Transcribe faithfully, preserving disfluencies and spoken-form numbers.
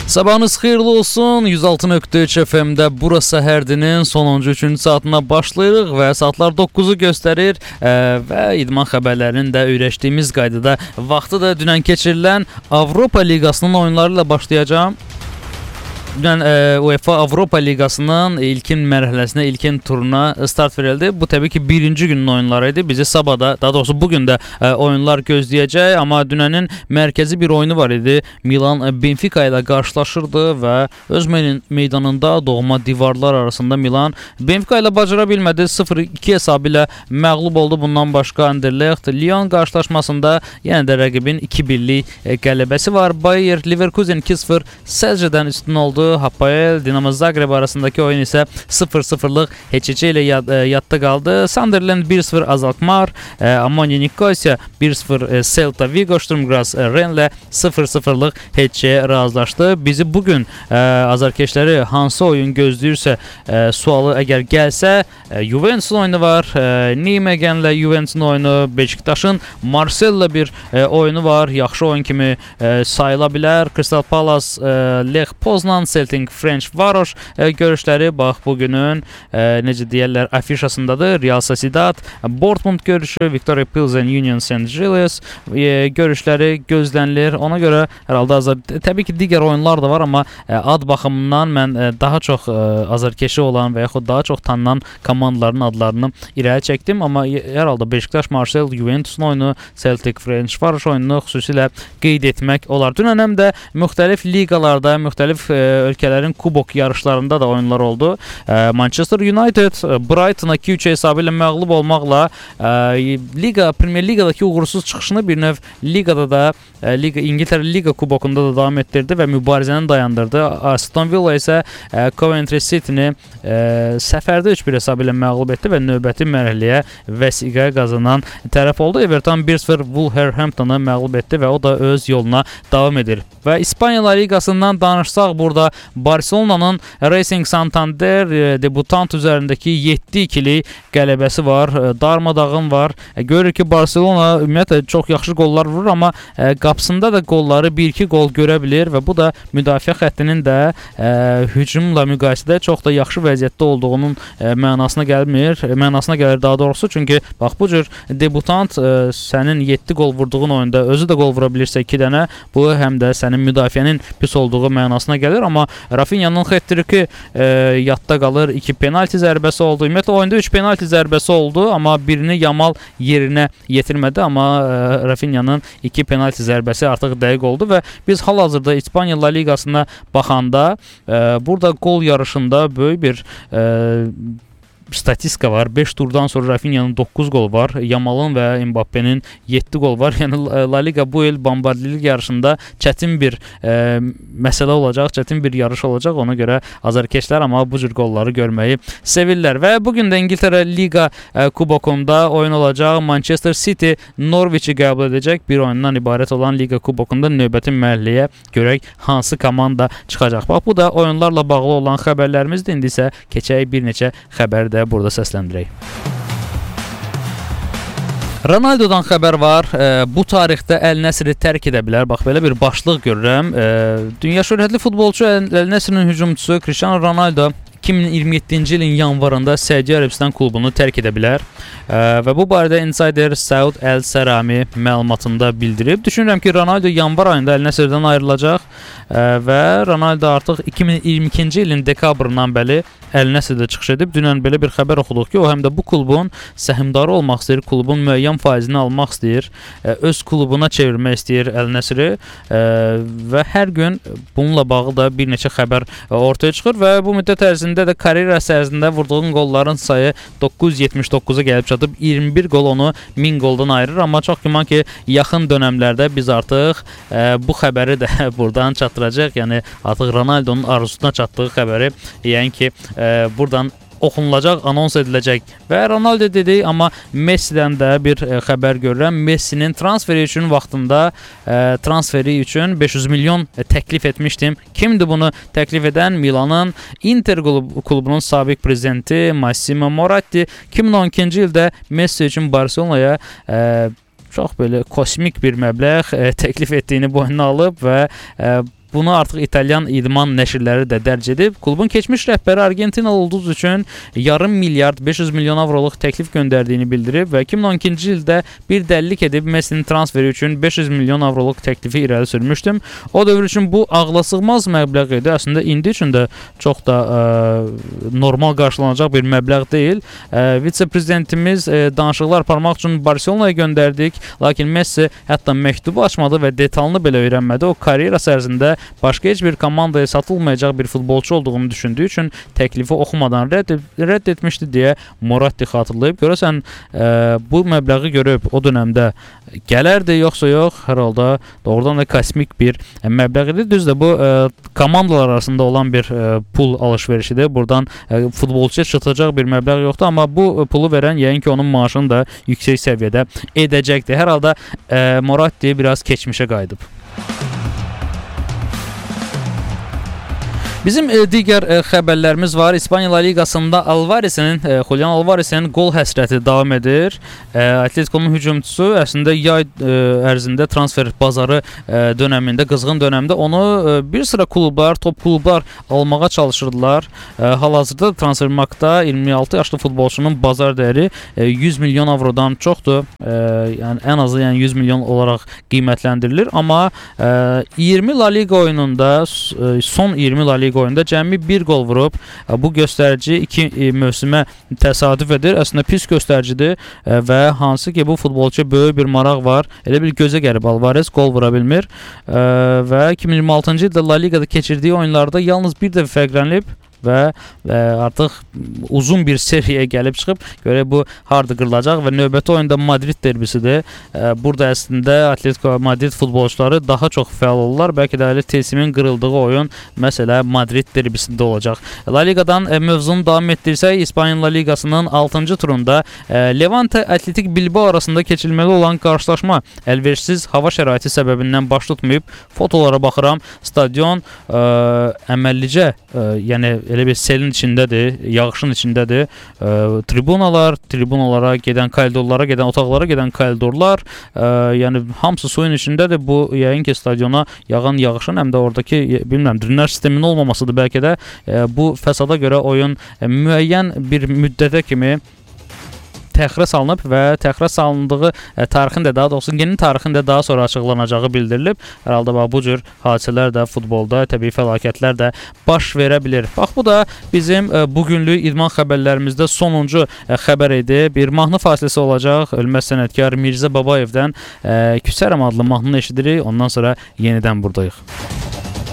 Sabahınız xeyirli olsun. yüz altı nöqtə üç F M-də burası hərdinin sonuncu üçüncü saatına başlayırıq və saatlar doqquzu göstərir e, və idman xəbərlərinin də öyrəşdiyimiz qaydada vaxtı da dünən keçirilən Avropa Liqasının oyunları ilə başlayacağım. Dünən e, UEFA Avropa Liqasının ilkin mərhələsinə, ilkin turuna start verildi. Bu təbii ki birinci günün oyunları idi. Bizi sabahda, daha doğrusu bugün də e, oyunlar gözləyəcək. Amma dünənin mərkəzi bir oyunu var idi. Milan Benfica ilə qarşılaşırdı və öz meydanında doğma divarlar arasında Milan Benfica ilə bacara bilmədi. sıfır iki hesabı ilə məğlub oldu. Bundan başqa Anderlecht Lyon qarşılaşmasında yenə də rəqibin iki birlik e, qələbəsi var. Bayer Leverkusen iki sıfır Celtic'dən üstün oldu. Hapoel Dinamo Zagreb arasındakı oyun isə sıfır sıfırlıq H C ilə yad, e, yadda qaldı. Sunderland bir sıfır Azalkmaar, e, Ammonia Nikosia bir sıfır e, Celta Vigo, Sturm Graz e, Rennes sıfır sıfırlıq H C razılaşdı. Bizi bugün e, azarkeşləri hansı oyun gözləyirsə e, sualı əgər gəlsə, e, Juventus'un oyunu var. E, Nijmegenlə Juventus'un oyunu, Beşiktaş'ın Marseille bir e, oyunu var. Yaxşı oyun kimi e, sayıla bilər. Crystal Palace, e, Lech Poznan, Celtic French Varoş e, görüşləri bax bugünün e, necə deyirlər afişasındadır. Real Sociedad, Dortmund görüşü, Victoria Pilsen, Union Saint Gilles e, görüşləri gözlənilir. Ona görə hər halda azar təbii ki digər oyunlar da var, amma e, ad baxımından mən e, daha çox e, azarkeşi olan və yaxud daha çox tanınan komandaların adlarını irəli çəkdim. Amma hər halda Beşiktaş, Marseille, Juventus'un oyunu, Celtic French Varoş oyununu xüsusilə qeyd etmək olar. Dünən həm də müxtəlif liqalarda, müxtəlif e, ölkələrin kubok yarışlarında da oyunlar oldu. E, Manchester United Brighton'a iki üç hesabı ilə məğlub olmaqla e, Liga, Premier Liqadakı uğursuz çıxışını bir növ Liqada da e, Liga, İngiltərə Liga kubokunda da davam etdirdi və mübarizəni dayandırdı. Aston Villa isə e, Coventry City-ni e, səfərdə üç bir hesabı ilə məğlub etdi və növbəti mərhələyə vəsiqə qazanan tərəf oldu. Everton bir sıfır Wolverhampton'ı məğlub etdi və o da öz yoluna davam edir. Və İspaniya La Liqasından danışsaq, burada Barcelona'nın Racing Santander e, debutant üzərindəki yeddi ikili qələbəsi var. E, darmadağın var. E, görür ki Barcelona ümumiyyətlə çox yaxşı qollar vurur, amma e, qapısında da qolları bir iki qol görə bilir və bu da müdafiə xəttinin də e, hücumla müqayisədə çox da yaxşı vəziyyətdə olduğunun e, mənasına gəlmir. E, mənasına gəlir daha doğrusu, çünki bax bu cür debutant e, sənin yeddi qol vurduğun oyunda özü də qol vura bilirsə iki dənə, bu həm də sənin müdafiənin pis olduğu mənasına gəlir. Amma Rafinha'nın hat-triki e, yadda qalır. iki penalti zərbəsi oldu. Ümumiyyətlə oyunda üç penalti zərbəsi oldu, amma birini Yamal yerinə yetirmədi. Amma e, Rafinha'nın iki penalti zərbəsi artıq dəqiq oldu və biz hal-hazırda İspaniya La Liqasına baxanda e, burada qol yarışında böyük bir e, statistika var. beş turdan sonra Rafinha'nın doqquz qol var. Yamal'ın və Mbappe'nin yeddi qol var. Yəni La Liga bu il bombardilik yarışında çətin bir e, məsələ olacaq, çətin bir yarış olacaq. Ona görə azarkeşlər amma bu cür qolları görməyi sevirlər. Və bugün də İngiltərə Liga e, kubokunda oyun olacaq. Manchester City Norwich'i qəbul edəcək. Bir oyundan ibarət olan Liga kubokunda növbəti mərhələyə görək hansı komanda çıxacaq. Bax, bu da oyunlarla bağlı olan xəbərlərimizdir. İndi isə keçək bir neçə xəbər də burada səsləndirək. Ronaldo'dan xəbər var. E, bu tarixdə Əl Nəsiri tərk edə bilər. Bax, belə bir başlıq görürəm. E, dünya şöhrətli futbolçu Əl Nəsirin hücumçusu Cristiano Ronaldo iki min iyirmi yeddinci ilin yanvarında Səudiyyə Ərəbistan klubunu tərk edə bilər. E, və bu barədə Insider Saud El-Sarami məlumatında bildirib. Düşünürəm ki, Ronaldo yanvar ayında Əl Nəsirdən ayrılacaq e, və Ronaldo artıq iki min iyirmi ikinci ilin dekabrından bəri Əl Nəsirdə çıxış edib. Dünən belə bir xəbər oxuduq ki, o həm də bu klubun səhmdarı olmaq istəyir, klubun müəyyən faizini almaq istəyir, e, öz klubuna çevirmək istəyir Əl Nəsiri e, və hər gün bununla bağlı da bir neçə xəbər e, ortaya çıxır və bu müddət ərzində də karyerası ərzində vurduğun qolların sayı doqquz yüz yetmiş doqquza gəlib çatıb. iyirmi bir qol onu min qoldan ayırır, amma çox güman ki, yaxın dönəmlərdə biz artıq e, bu xəbəri də buradan çatdıracaq. Yəni artıq Ronaldo'nun arzusuna çatdığı xəbəri, yəni ki, e, buradan oxunulacaq, anons ediləcək. Və Ronaldo dedi, amma Messi'dən də bir e, xəbər görürəm. Messi'nin transferi üçün vaxtında e, transferi üçün beş yüz milyon e, təklif etmişdim. Kimdir bunu təklif edən? Milanın Inter klubunun sabiq prezidenti Massimo Moratti iki min on ikinci ildə Messi üçün Barcelona'ya e, çox belə kosmik bir məbləğ e, təklif etdiyini boynuna alıb və e, bunu artıq İtalyan idman nəşrləri də dərc edib. Klubun keçmiş rəhbəri Argentinalı ulduz üçün yarım milyard beş yüz milyon avroluq təklif göndərdiyini bildirib və iki min on ikinci ildə bir dəlilik edib Messinin transferi üçün beş yüz milyon avroluq təklifi irəli sürmüşdüm. O dövr üçün bu ağlasığmaz məbləğ idi. Əslində indi üçün də çox da ə, normal qarşılanacaq bir məbləğ deyil. Ə, Vitse-prezidentimiz ə, danışıqlar aparmaq üçün Barselonaya göndərdik, lakin Messi hətta məktubu açmadı və detalını belə öyrənmədi. O karyerası ərzində başqa heç bir komandaya satılmayacaq bir futbolçu olduğunu düşündüyü üçün təklifi oxumadan rədd, rədd etmişdi deyə Moratti xatırlayıb. Görəsən ə, bu məbləği görüb o dönəmdə gələrdi, yoxsa yox, hər halda doğrudan da kosmik bir məbləğ idi. Düzdür, bu ə, komandalar arasında olan bir ə, pul alış-verişidir. Buradan ə, futbolçuya çatacaq bir məbləğ yoxdur, amma bu pulu verən yəqin ki, onun maaşını da yüksək səviyyədə edəcəkdir. Hər halda ə, Moratti biraz keçmişə qayıdıb. Bizim e, digər e, xəbərlərimiz var. İspaniya La Liqasında Alvaresin, e, Julian Alvaresin qol həsrəti davam edir. E, Atletico'nun hücumçusu əslində yay e, ərzində transfer bazarı e, dönəmində, qızğın dönəmdə onu e, bir sıra klublar, top klublar almağa çalışırdılar. E, hal-hazırda Transfermarktda iyirmi altı yaşlı futbolçunun bazar dəyəri e, yüz milyon avrodan çoxdur. E, yəni ən azı yəni yüz milyon olaraq qiymətləndirilir. Amma e, iyirmi La Liqa oyununda, e, son iyirmi La Liqa oyunda cəmi bir gol vurub. Bu göstərici iki mövsümə təsadüf edir. Əslində pis göstəricidir və hansı ki bu futbolçuya böyük bir maraq var. Elə bir gözə gəlib Alvarez gol vura bilmir və iki min iyirmi altıncı ildə La Ligada keçirdiyi oyunlarda yalnız bir dəfə fərqlənib və ə, artıq uzun bir seriyaya gəlib çıxıb. Görək bu harda qırılacaq və növbəti oyunda Madrid derbisidir. Ə, burada əslində Atletico Madrid futbolçuları daha çox fəal olurlar. Bəlkə də elə tesimin qırıldığı oyun məsələ Madrid derbisində olacaq. La Ligadan ə, mövzunu davam etdirsək, İspaniya La Ligasının altıncı turunda ə, Levante Atletik Bilbao arasında keçilməli olan qarşılaşma əlverişsiz hava şəraiti səbəbindən baş tutmayıb. Fotolara baxıram, stadion ə, əməllicə, ə, yəni elə bir selin içindədir, yağışın içindədir. E, tribunalar, tribunalara gedən koridorlara gedən, otaqlara gedən koridorlar, e, yəni hamısı suyun içindədir. Bu yəqin ki, stadiona yağan yağışın həm də oradakı, bilmirəm, drenaj sisteminin olmamasıdır bəlkə də. E, bu fəsada görə oyun e, müəyyən bir müddətə kimi təxirə salınıb və təxirə salındığı ə, tarixin də, daha doğrusu yeni tarixin də daha sonra açıqlanacağı bildirilib. Hər halda bax, bu cür hadisələr də futbolda, təbii fəlakətlər də baş verə bilir. Bax, bu da bizim ə, bugünlük idman xəbərlərimizdə sonuncu ə, xəbər idi. Bir mahnı fasiləsi olacaq. Ölməz sənətkar Mirzə Babayevdən ə, Küsərəm adlı mahnını eşidirik. Ondan sonra yenidən buradayıq.